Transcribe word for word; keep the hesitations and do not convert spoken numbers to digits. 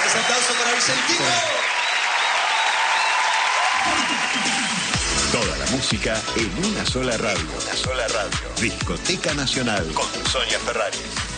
Fuertes aplausos para Vicentino. Toda la música en una sola radio. Una sola radio. Discoteca Nacional con Sonia Ferrari.